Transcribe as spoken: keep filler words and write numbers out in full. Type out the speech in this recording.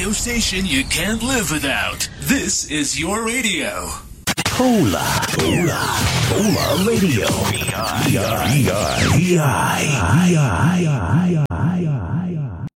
radio station you can't live without. This is your radio. Hola, hola, hola radio. V I, V I, V I, V I, V I.